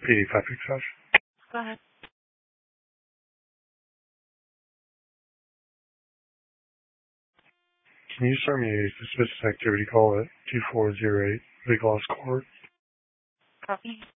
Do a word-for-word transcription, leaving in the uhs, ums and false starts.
P D five six five. Go ahead. Can you start me a suspicious activity call at two four zero eight Big Lost Court? Copy.